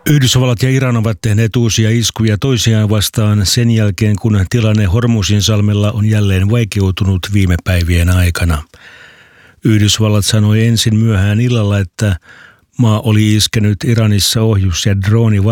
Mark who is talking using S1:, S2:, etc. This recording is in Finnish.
S1: Yhdysvallat ja Iran ovat tehneet uusia iskuja toisiaan vastaan sen jälkeen, kun tilanne Hormuzinsalmella on jälleen vaikeutunut viime päivien aikana. Yhdysvallat sanoi ensin myöhään illalla, että maa oli iskenyt Iranissa ohjus- ja